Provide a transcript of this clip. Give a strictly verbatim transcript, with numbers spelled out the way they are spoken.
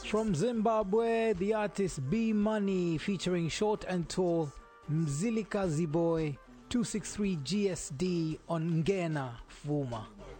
From Zimbabwe, the artist B Money featuring Short and Tall, Mzilikazi Boy, two six three G S D on Ngena Fuma.